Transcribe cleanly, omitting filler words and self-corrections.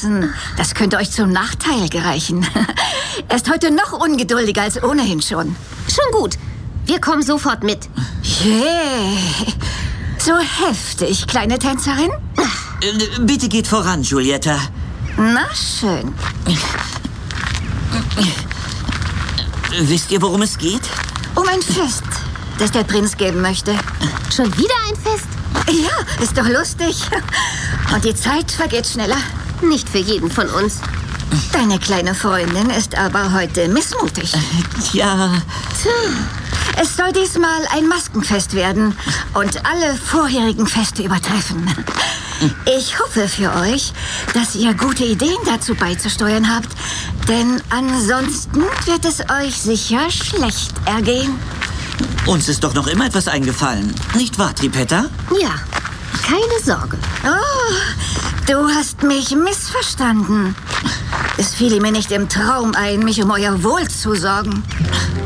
lassen. Das könnte euch zum Nachteil gereichen. Er ist heute noch ungeduldiger als ohnehin schon. Schon gut. Wir kommen sofort mit. Yeah. So heftig, kleine Tänzerin? Bitte geht voran, Giulietta. Na schön. Wisst ihr, worum es geht? Um ein Fest, das der Prinz geben möchte. Schon wieder ein Fest? Ja, ist doch lustig. Und die Zeit vergeht schneller. Nicht für jeden von uns. Deine kleine Freundin ist aber heute missmutig. Tja. Es soll diesmal ein Maskenfest werden und alle vorherigen Feste übertreffen. Ich hoffe für euch, dass ihr gute Ideen dazu beizusteuern habt, denn ansonsten wird es euch sicher schlecht ergehen. Uns ist doch noch immer etwas eingefallen. Nicht wahr, Trippetta? Ja, keine Sorge. Oh, du hast mich missverstanden. Es fiel mir nicht im Traum ein, mich um euer Wohl zu sorgen.